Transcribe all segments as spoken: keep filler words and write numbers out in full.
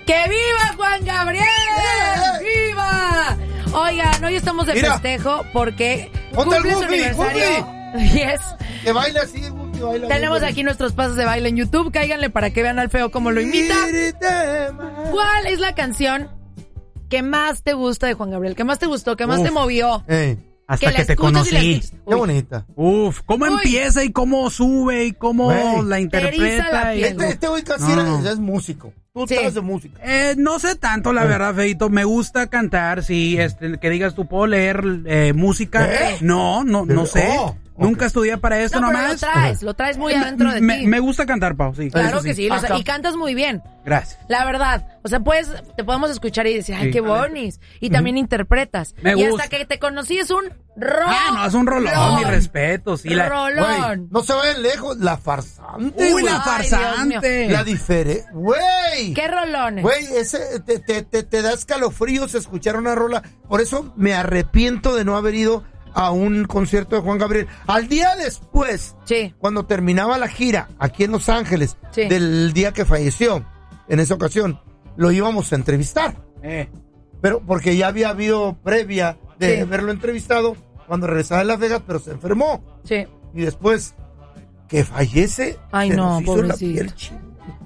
¡Que viva Juan Gabriel! ¡Viva! Oigan, hoy estamos de Mira. festejo porque Ponte cumple el su Goofy, aniversario. Yes. Que baila así, Goofy, baila. Tenemos aquí nuestros pasos de baile en YouTube. Cáiganle para que vean al feo cómo lo imita. ¿Cuál es la canción que más te gusta de Juan Gabriel? ¿Qué más te gustó? ¿Qué más Uf. te movió? Hey, Hasta la que te escuchas y la conocí. escuchas. qué Uy. bonita. Uf, cómo Uy. empieza y cómo sube y cómo Güey. la Te eriza interpreta. la y- piel. Este, este hoy casi No, era- no. ya es músico. Tú Sí. sabes de música. Eh, no sé tanto, la verdad, Feito. Me gusta cantar, sí. Este, que digas, ¿tú puedo leer eh, música? ¿Eh? No, no, no sé. Oh, Nunca ok. estudié para esto No, pero lo nomás. traes, lo traes muy adentro de me, ti. me gusta cantar, Pau, sí. Claro eso que sí, lo sé, Acá. y cantas muy bien. Gracias. La verdad, o sea, pues te podemos escuchar y decir, ay, Sí. qué bonis. Y también interpretas. Me y gusta. hasta que te conocí es un rolón. Ah, no, es un rolón, mi respeto, sí. La... Rolón. Güey, no se vayan lejos. La farsante, Uy, güey. la Ay, Dios farsante. La diferencia. Güey. ¿Qué rolones? Güey, ese te, te, te, te da escalofríos escuchar una rola. Por eso me arrepiento de no haber ido a un concierto de Juan Gabriel. Al día después, Sí. cuando terminaba la gira aquí en Los Ángeles, Sí. del día que falleció, en esa ocasión, lo íbamos a entrevistar. Eh. Pero porque ya había habido previa de Sí. haberlo entrevistado cuando regresaba de Las Vegas, pero se enfermó. Sí. Y después que fallece, Ay, se no, nos hizo la pobrecito. piel chinita.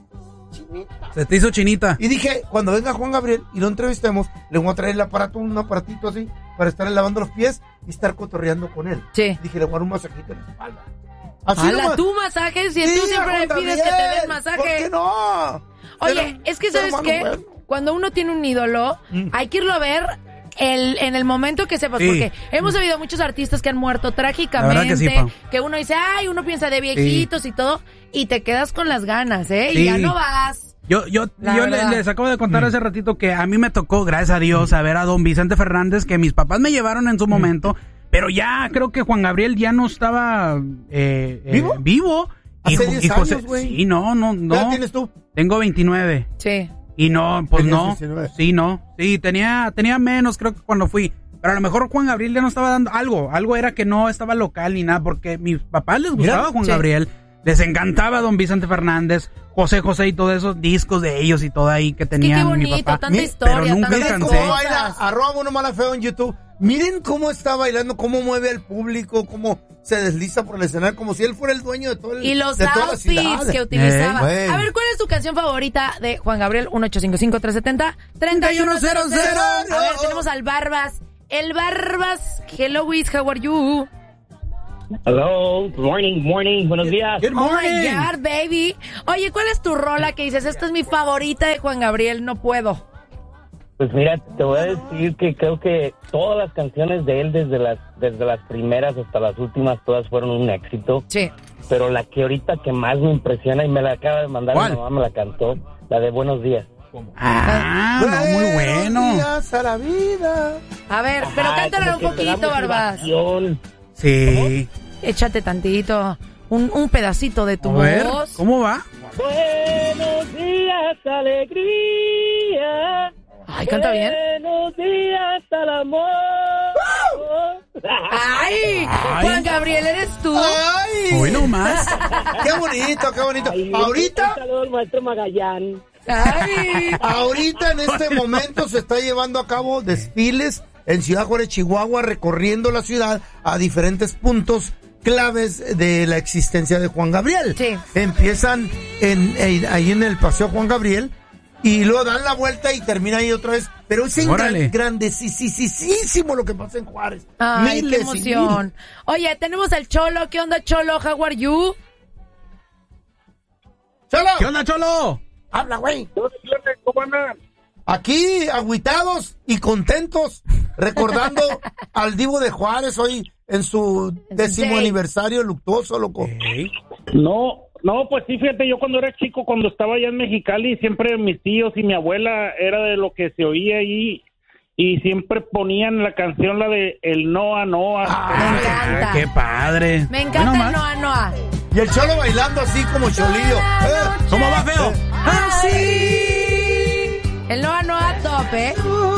Se te hizo chinita. Y dije, cuando venga Juan Gabriel y lo entrevistemos, le voy a traer el aparato, un aparatito así, para estar lavando los pies y estar cotorreando con él. Sí. Dije, le voy a dar un masajito en la espalda. Así Hala, nomás. tú masajes y Sí, tú siempre me Juan pides que te Gabriel, den masaje. ¿Por qué no? Oye, Ser- es que ser ¿sabes humano qué? bueno. Cuando uno tiene un ídolo, Mm. hay que irlo a ver el, en el momento que sepas, Sí. porque hemos habido muchos artistas que han muerto La trágicamente, verdad que sí, Pau. que uno dice, ay, uno piensa de viejitos y todo, y te quedas con las ganas, ¿eh? Y Sí. ya no vas. Yo, yo, La yo le- verdad. les acabo de contar hace ratito que a mí me tocó, gracias a Dios, a ver a don Vicente Fernández, que mis papás me llevaron en su momento, pero ya creo que Juan Gabriel ya no estaba eh, eh, ¿Vivo? vivo. Y, Hace Jo- diez y José- años, güey. Sí, no, no, ¿Qué edad no. tienes tú? Tengo veintinueve. Sí. Y no, pues Tenías no. diecinueve. Sí, no. Sí, tenía, tenía menos, creo que cuando fui. Pero a lo mejor Juan Gabriel ya no estaba dando algo. Algo era que no estaba local ni nada, porque mis papás les Mira. gustaba Juan Sí. Gabriel. Les encantaba don Vicente Fernández, José José y todos esos discos de ellos y todo ahí que Qué, tenían qué mi bonito, papá. tanta Mi- historia, pero nunca tantas Miren alcancé. cómo baila, cosas. arroba uno mala feo en YouTube. Miren cómo está bailando, cómo mueve al público, cómo se desliza por el escenario, como si él fuera el dueño de todo el Y los de toda la outfits ciudad. que utilizaba. Eh, güey. A ver, ¿cuál es tu canción favorita de Juan Gabriel? uno ocho cinco cinco, tres siete cero, tres uno cero cero. A ver, tenemos al Barbas. El Barbas. Hello, Wiz, how are you? Hello, good morning, morning, buenos días. Good Oh my morning. God, baby. Oye, ¿cuál es tu rola que dices? Esta es mi favorita de Juan Gabriel, no puedo. Pues mira, te voy a decir que creo que todas las canciones de él, desde las desde las primeras hasta las últimas, todas fueron un éxito. Sí. Pero la que ahorita que más me impresiona y me la acaba de mandar ¿Cuál? mi mamá, me la cantó, la de Buenos Días. Ah, no, muy bueno. Buenos días a la vida. A ver, pero Ajá, cántala un como que te da poquito, Barbas. motivación. Sí. Échate tantito, un, un pedacito de tu A ver, voz. ¿cómo va? Buenos días, alegría. Ay, canta bien. Buenos días al amor. ¡Ay! Juan Gabriel, ¿eres tú? ¡Ay! Hoy no más. ¡Qué bonito, qué bonito! Ay, Ahorita, un saludo al maestro Magallán. ¡Ay! ahorita en este momento se está llevando a cabo desfiles en Ciudad Juárez, Chihuahua, recorriendo la ciudad a diferentes puntos claves de la existencia de Juan Gabriel. Sí. Empiezan en, en- ahí en el Paseo Juan Gabriel y luego dan la vuelta y termina ahí otra vez. Pero es en Órale. gran, grandecísimo lo que pasa en Juárez. ¡Ay, qué Miles y emoción! Oye, tenemos al Cholo. ¿Qué onda, Cholo? How are you? miles. ¡Cholo! ¿Qué onda, Cholo? ¡Habla, güey! ¿Cómo andan? Aquí, agüitados y contentos, recordando al Divo de Juárez hoy en su décimo Sí. aniversario luctuoso, loco. Ey. No, no, pues sí, fíjate, yo cuando era chico, cuando estaba allá en Mexicali, siempre mis tíos y mi abuela era de lo que se oía ahí y siempre ponían la canción, la de El Noa Noa. Me encanta. Ah, qué padre. Me encanta Hoy no el más. Noa Noa. Y el Cholo bailando así como cholillo. Eh, ¿Cómo va, feo? Así. El Noa Noa a tope.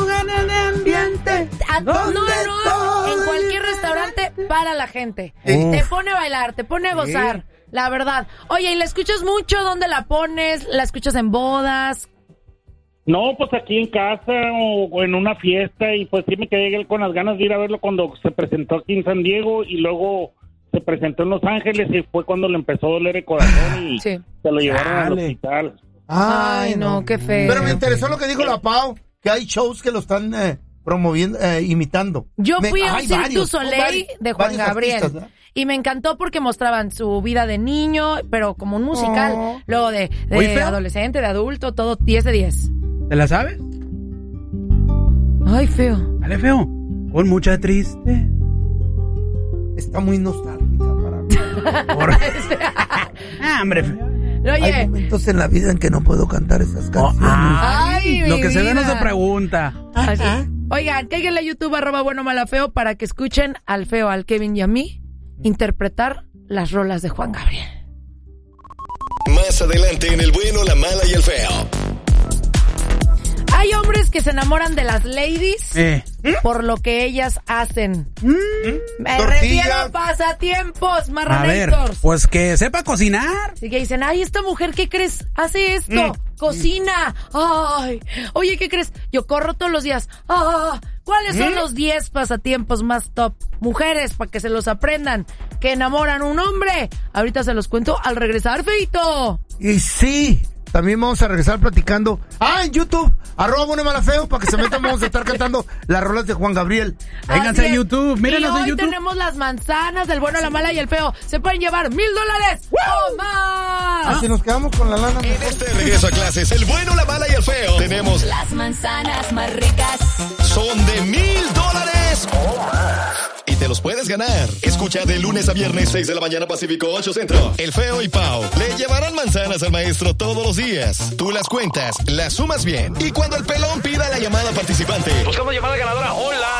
A Noa Noa en cualquier restaurante para la gente. Uf. Te pone a bailar, te pone a gozar. La verdad. Oye, ¿y la escuchas mucho? ¿Dónde la pones? ¿La escuchas en bodas? No, pues aquí en casa o, o en una fiesta y pues sí me quedé con las ganas de ir a verlo cuando se presentó aquí en San Diego y luego se presentó en Los Ángeles y fue cuando le empezó a doler el corazón y Sí. se lo llevaron al Dale. hospital. Ay, no, qué feo. Pero me interesó lo que dijo la Pau, que hay shows que lo están eh, promoviendo, eh, imitando. Yo Me- fui a un hay Cirque du varios, Soleil varios- de Juan varios Gabriel. artistas, ¿verdad? Y me encantó porque mostraban su vida de niño, pero como un musical. Oh. Luego de, de Muy feo. adolescente, de adulto, todo diez de diez. ¿Te la sabes? Ay, feo. Dale, feo. Con mucha triste. Está muy nostálgica para mí. Por- ah, hombre. feo. Hay Oye, momentos en la vida en que no puedo cantar esas Oh, canciones. ay, Lo mi que se ve no vida. se pregunta. Así. Oigan, cáiganle a YouTube, arroba bueno mala feo, para que escuchen al feo, al Kevin y a mí interpretar las rolas de Juan Gabriel. Más adelante en El Bueno, la Mala y el Feo. Hay hombres que se enamoran de las ladies Eh. por lo que ellas hacen. Me Tortilla. refiero a pasatiempos, A ver, marranators. pues que sepa cocinar. Así que dicen, ay, esta mujer, ¿qué crees? Hace esto, cocina. Ay, oye, ¿qué crees? Yo corro todos los días. Ah, ¿cuáles son los diez pasatiempos más top? Mujeres, para que se los aprendan, que enamoran a un hombre. Ahorita se los cuento al regresar, feito. Y sí, también vamos a regresar platicando. Ah, en YouTube, arroba bueno mala feo, para que se metan, vamos a estar cantando las rolas de Juan Gabriel. Vénganse Así a es. YouTube, mírenos y hoy en YouTube. tenemos las manzanas del bueno, la mala y el feo. Se pueden llevar mil dólares o más. Así nos quedamos con la lana. En este regreso a clases, El Bueno, la Mala y el Feo, tenemos Las manzanas más ricas. son de mil dólares o más. Y te los puedes ganar. Escucha de lunes a viernes, seis de la mañana Pacífico, ocho Centro. El Feo y Pau le llevarán manzanas al maestro todos los días. Tú las cuentas, las sumas bien. Y cuando el pelón pida la llamada participante, Buscamos llamada ganadora ahora.